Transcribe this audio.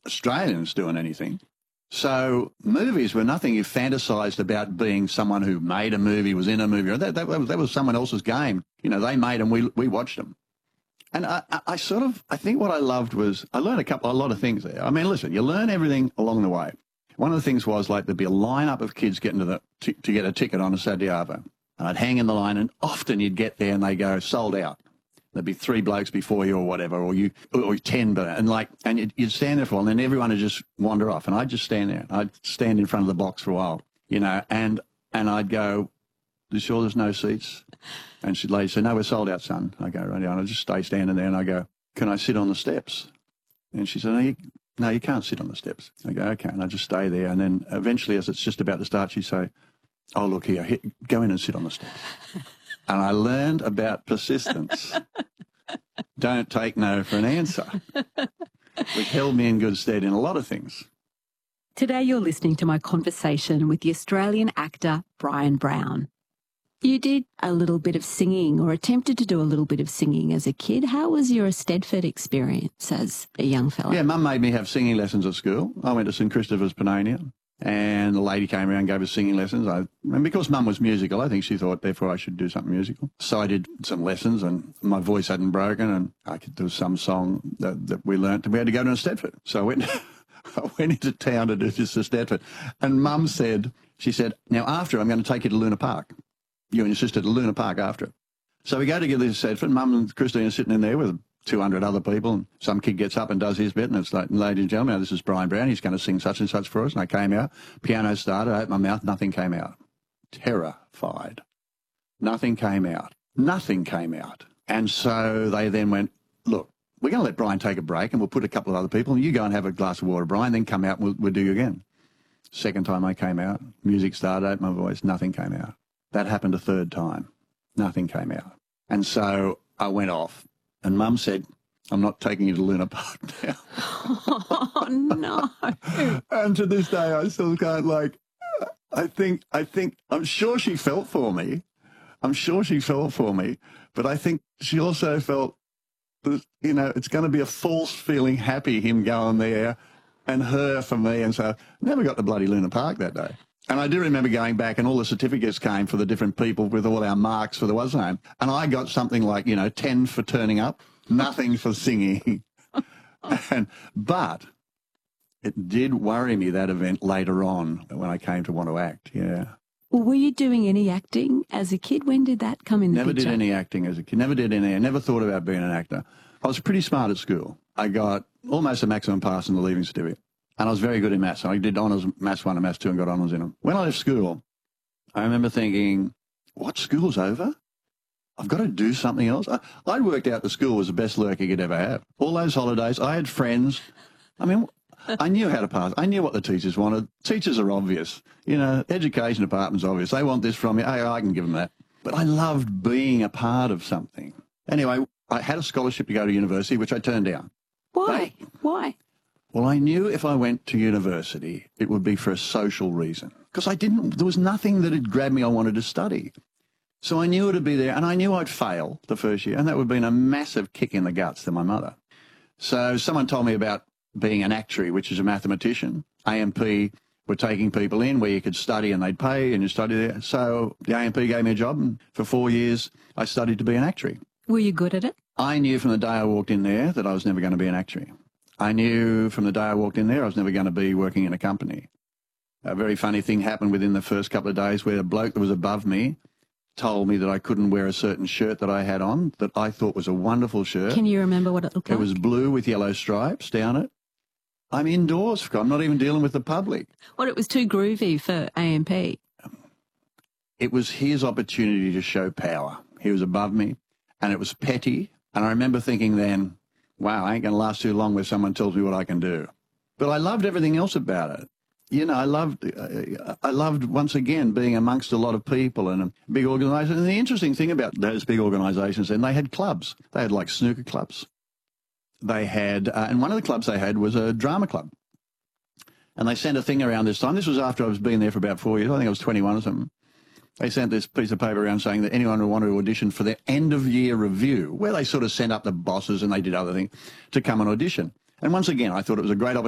Australians doing anything. So movies were nothing you fantasised about being someone who made a movie, was in a movie. That was someone else's game. You know, they made them, we watched them. And I think what I loved was I learned a lot of things there. I mean, listen, you learn everything along the way. One of the things was like there'd be a lineup of kids getting to get a ticket on a Saturday Arvo. And I'd hang in the line and often you'd get there and they go sold out. There'd be 3 blokes before you or whatever, or 10, and you'd stand there for a while and then everyone would just wander off. And I'd just stand there. I'd stand in front of the box for a while, you know, and I'd go, "You sure there's no seats?" And she'd say, "No, we're sold out, son." I go, "Right." And I just stay standing there and I go, "Can I sit on the steps?" And she said, No, you can't sit on the steps. I go, "Okay." And I just stay there. And then eventually, as it's just about to start, she'd say, "Oh, look here, go in and sit on the steps." And I learned about persistence. Don't take no for an answer, which held me in good stead in a lot of things. Today you're listening to my conversation with the Australian actor Bryan Brown. You did a little bit of singing or attempted to do a little bit of singing as a kid. How was your Eisteddfod experience as a young fella? Yeah, Mum made me have singing lessons at school. I went to St Christopher's Panania and the lady came around and gave us singing lessons. And because Mum was musical, I think she thought, therefore, I should do something musical. So I did some lessons and my voice hadn't broken and I could do some song that we learnt. We had to go to Eisteddfod. So I went into town to do this Eisteddfod. And Mum said, "Now after I'm going to take you to Luna Park. You and your sister to Luna Park after it." So we go to get this Eisteddfod. Mum and Christine are sitting in there with 200 other people, and some kid gets up and does his bit, and it's like, "Ladies and gentlemen, this is Bryan Brown. He's going to sing such and such for us." And I came out, piano started, I opened my mouth, nothing came out. Terrified. Nothing came out. Nothing came out. And so they then went, "Look, we're going to let Bryan take a break, and we'll put a couple of other people, and you go and have a glass of water, Bryan, then come out and we'll do you again." Second time I came out, music started, opened my voice, nothing came out. That happened a third time. Nothing came out. And so I went off. And Mum said, "I'm not taking you to Luna Park now." Oh, no. And to this day, I still can't, I'm sure she felt for me. But I think she also felt that, you know, it's going to be a false feeling happy, him going there and her for me. And so I never got to bloody Luna Park that day. And I do remember going back and all the certificates came for the different people with all our marks for the what's name. And I got something like, 10 for turning up, nothing for singing. But it did worry me, that event, later on when I came to want to act, yeah. Well, were you doing any acting as a kid? When did that come in the picture? Never did any acting as a kid. I never thought about being an actor. I was pretty smart at school. I got almost a maximum pass in the leaving certificate. And I was very good in maths. I did honours maths 1 and maths 2 and got honours in them. When I left school, I remember thinking, what, school's over? I've got to do something else. I worked out the school was the best lurk you could ever have. All those holidays, I had friends. I mean, I knew how to pass. I knew what the teachers wanted. Teachers are obvious. Education department's obvious. They want this from you. Hey, I can give them that. But I loved being a part of something. Anyway, I had a scholarship to go to university, which I turned down. Why? Why? Well, I knew if I went to university, it would be for a social reason. Because there was nothing that had grabbed me I wanted to study. So I knew it would be there, and I knew I'd fail the first year, and that would have been a massive kick in the guts to my mother. So someone told me about being an actuary, which is a mathematician. AMP were taking people in where you could study and they'd pay and you study there. So the AMP gave me a job, and for 4 years I studied to be an actuary. Were you good at it? I knew from the day I walked in there that I was never going to be an actuary. I knew from the day I walked in there I was never going to be working in a company. A very funny thing happened within the first couple of days where a bloke that was above me told me that I couldn't wear a certain shirt that I had on that I thought was a wonderful shirt. Can you remember what it looked like? It was blue with yellow stripes down it. I'm indoors. I'm not even dealing with the public. Well, it was too groovy for AMP. It was his opportunity to show power. He was above me, and it was petty. And I remember thinking then, wow, I ain't going to last too long where someone tells me what I can do. But I loved everything else about it. I loved once again being amongst a lot of people and a big organisation. And the interesting thing about those big organisations, and they had clubs. They had like snooker clubs. They had, and one of the clubs they had was a drama club. And they sent a thing around this time. This was after I was been there for about 4 years. I think I was 21 or something. They sent this piece of paper around saying that anyone who wanted to audition for their end-of-year review, where they sort of sent up the bosses and they did other things, to come and audition. And once again, I thought it was a great opportunity